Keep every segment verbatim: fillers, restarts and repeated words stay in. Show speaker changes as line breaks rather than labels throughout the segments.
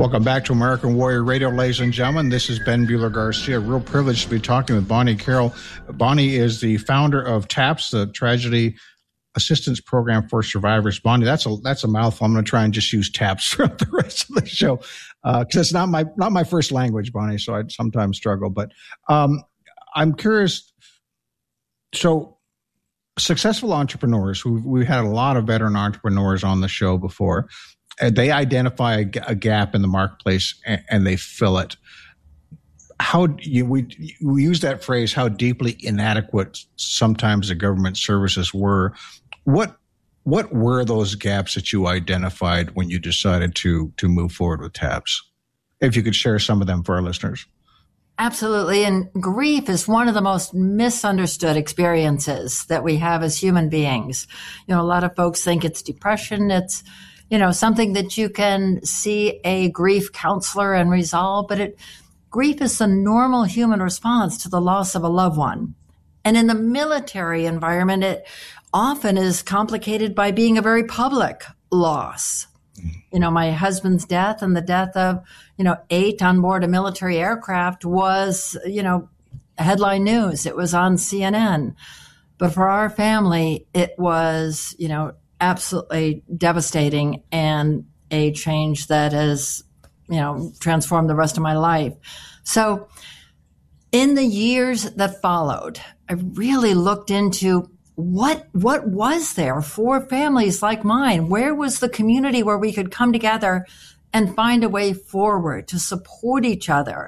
Welcome back to American Warrior Radio, ladies and gentlemen. This is Ben Buehler-Garcia. Real privilege to be talking with Bonnie Carroll. Bonnie is the founder of TAPS, the Tragedy Assistance Program for Survivors. Bonnie, that's a that's a mouthful. I'm going to try and just use TAPS throughout the rest of the show because uh, it's not my not my first language, Bonnie. So I sometimes struggle. But um, I'm curious. So successful entrepreneurs, we we had a lot of veteran entrepreneurs on the show before. They identify a, a gap in the marketplace and, and they fill it. How you, we we use that phrase, how deeply inadequate sometimes the government services were. What what were those gaps that you identified when you decided to to move forward with TAPS? If you could share some of them for our listeners.
Absolutely. And grief is one of the most misunderstood experiences that we have as human beings. You know, a lot of folks think it's depression. It's you know, something that you can see a grief counselor and resolve, but it, grief is the normal human response to the loss of a loved one. And in the military environment, it often is complicated by being a very public loss. You know, my husband's death and the death of, you know, eight on board a military aircraft was, you know, headline news. It was on C N N. But for our family, it was, you know, absolutely devastating and a change that has, you know, transformed the rest of my life. So in the years that followed, I really looked into what, what was there for families like mine? Where was the community where we could come together and find a way forward to support each other,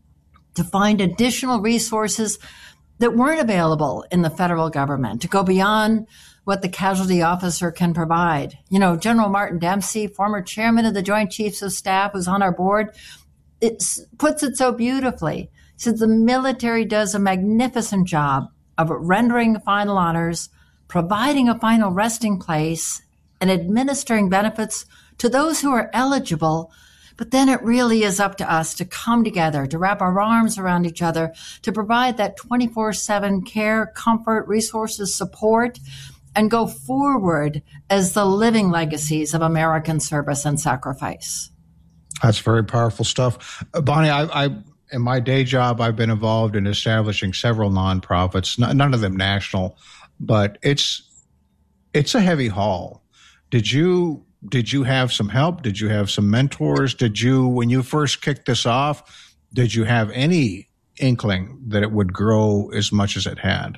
to find additional resources that weren't available in the federal government, to go beyond what the casualty officer can provide. You know, General Martin Dempsey, former chairman of the Joint Chiefs of Staff, who's on our board, it puts it so beautifully. He says the military does a magnificent job of rendering final honors, providing a final resting place, and administering benefits to those who are eligible. But then it really is up to us to come together, to wrap our arms around each other, to provide that twenty-four seven care, comfort, resources, support, and go forward as the living legacies of American service and sacrifice.
That's very powerful stuff. Uh, Bonnie, I, I, in my day job, I've been involved in establishing several nonprofits, n- none of them national, but it's it's a heavy haul. Did you did you have some help? Did you have some mentors? Did you, when you first kicked this off, did you have any inkling that it would grow as much as it had?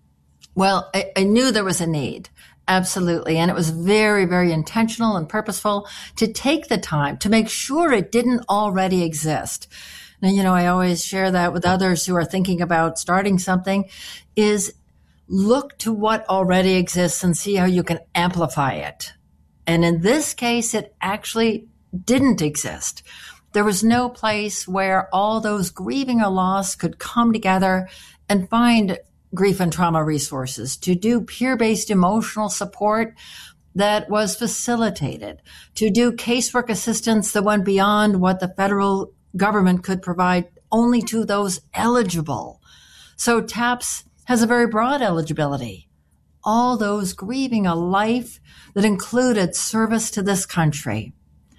Well, I, I knew there was a need. Absolutely. And it was very, very intentional and purposeful to take the time to make sure it didn't already exist. And, you know, I always share that with others who are thinking about starting something is look to what already exists and see how you can amplify it. And in this case, it actually didn't exist. There was no place where all those grieving a loss could come together and find grief and trauma resources, to do peer-based emotional support that was facilitated, to do casework assistance that went beyond what the federal government could provide only to those eligible. So TAPS has a very broad eligibility. All those grieving a life that included service to this country.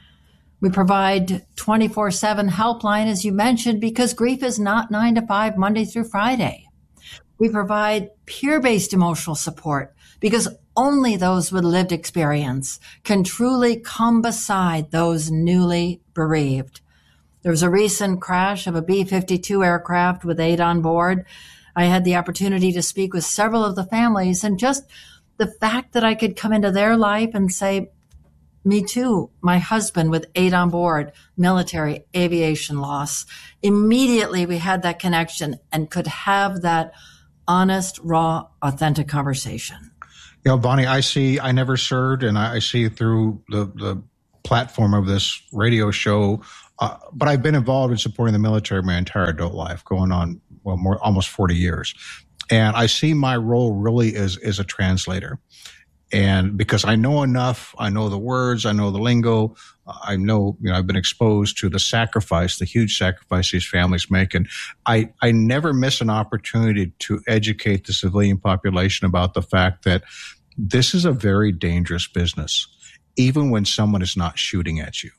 We provide twenty-four seven helpline, as you mentioned, because grief is not nine to five, Monday through Friday. We provide peer-based emotional support because only those with lived experience can truly come beside those newly bereaved. There was a recent crash of a B fifty-two aircraft with eight on board. I had the opportunity to speak with several of the families, and just the fact that I could come into their life and say, me too, my husband with eight on board, military aviation loss. Immediately we had that connection and could have that honest, raw, authentic conversation.
You know, Bonnie, I see, I never served, and I, I see through the, the platform of this radio show, uh, but I've been involved in supporting the military my entire adult life, going on, well, more, almost forty years. And I see my role really as, as a translator. And because I know enough, I know the words, I know the lingo, I know, you know, I've been exposed to the sacrifice, the huge sacrifice these families make. And I, I never miss an opportunity to educate the civilian population about the fact that this is a very dangerous business, even when someone is not shooting at you.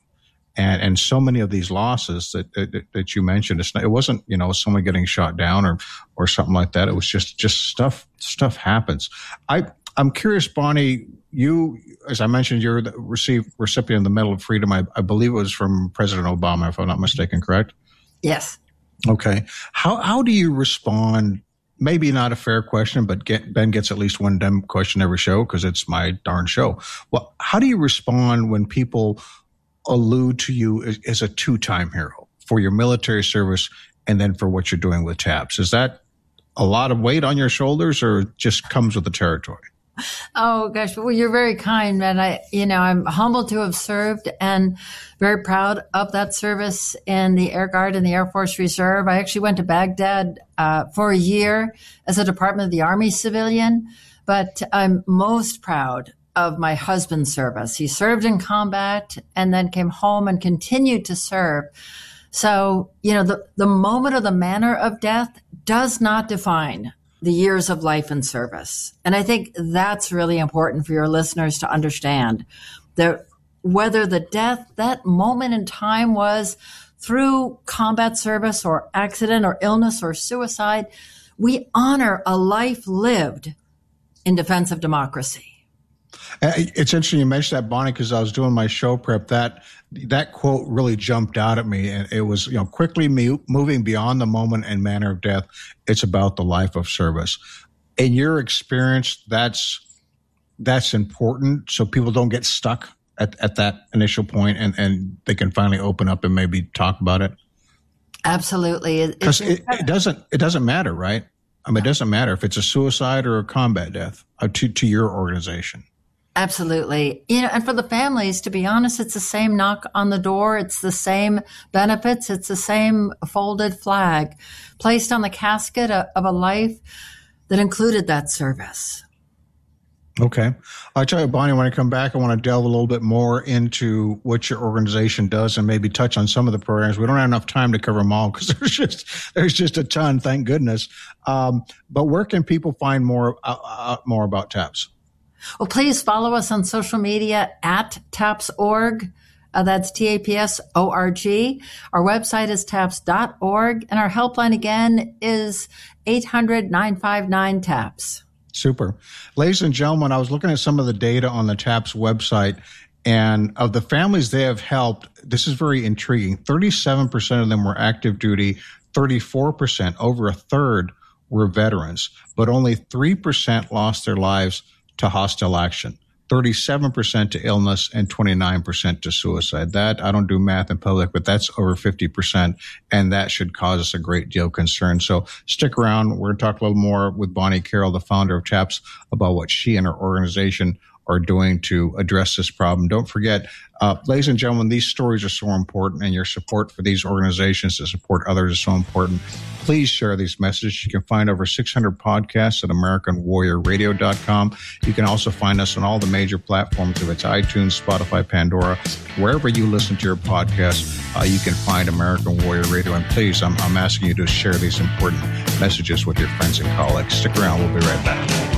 And, and so many of these losses that, that, that you mentioned, it's not, it wasn't, you know, someone getting shot down or, or something like that. It was just, just stuff, stuff happens. I, I'm curious, Bonnie, you, as I mentioned, you're the received recipient of the Medal of Freedom. I, I believe it was from President Obama, if I'm not mistaken, correct?
Yes.
Okay. How, how do you respond? Maybe not a fair question, but get, Ben gets at least one dumb question every show because it's my darn show. Well, how do you respond when people allude to you as, as a two-time hero for your military service and then for what you're doing with TAPS? Is that a lot of weight on your shoulders or just comes with the territory?
Oh gosh, well, you're very kind, man. I, you know, I'm humbled to have served and very proud of that service in the Air Guard and the Air Force Reserve. I actually went to Baghdad uh, for a year as a Department of the Army civilian, but I'm most proud of my husband's service. He served in combat and then came home and continued to serve. So, you know, the, the moment or the manner of death does not define the years of life and service. And I think that's really important for your listeners to understand that whether the death, that moment in time was through combat service or accident or illness or suicide, we honor a life lived in defense of democracy.
It's interesting you mentioned that, Bonnie, because I was doing my show prep. That that quote really jumped out at me, and it was, you know, quickly me- moving beyond the moment and manner of death. It's about the life of service. In your experience, that's that's important, so people don't get stuck at, at that initial point, and, and they can finally open up and maybe talk about it.
Absolutely,
because it, it doesn't it doesn't matter, right? I mean, it doesn't matter if it's a suicide or a combat death uh, to to your organization.
Absolutely. You know, and for the families, to be honest, it's the same knock on the door. It's the same benefits. It's the same folded flag placed on the casket of a life that included that service.
Okay. I'll tell you, Bonnie, when I come back, I want to delve a little bit more into what your organization does and maybe touch on some of the programs. We don't have enough time to cover them all because there's just, there's just a ton, thank goodness. Um, but where can people find more, uh, uh, more about TAPS?
Well, please follow us on social media at taps dot org. Uh, that's T A P S O R G. Our website is taps dot org. And our helpline again is eight hundred, nine five nine, TAPS.
Super. Ladies and gentlemen, I was looking at some of the data on the TAPS website, and of the families they have helped, this is very intriguing. thirty-seven percent of them were active duty, thirty-four percent, over a third, were veterans, but only three percent lost their lives to hostile action, thirty-seven percent to illness, and twenty-nine percent to suicide. That, I don't do math in public, but that's over fifty percent, and that should cause us a great deal of concern. So stick around. We're going to talk a little more with Bonnie Carroll, the founder of TAPS, about what she and her organization are doing to address this problem. Don't forget, uh, ladies and gentlemen, these stories are so important, and your support for these organizations to support others is so important. Please share these messages. You can find over six hundred podcasts at American Warrior Radio dot com. You can also find us on all the major platforms, if it's iTunes, Spotify, Pandora, wherever you listen to your podcasts, uh, you can find American Warrior Radio. And please, I'm, I'm asking you to share these important messages with your friends and colleagues. Stick around. We'll be right back.